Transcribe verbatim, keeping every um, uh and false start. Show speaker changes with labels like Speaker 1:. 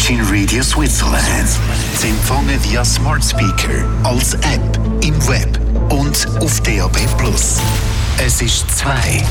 Speaker 1: Virgin Radio Switzerland. Sie empfangen via Smart Speaker, als App, im Web und auf D A B plus. Es ist zwei.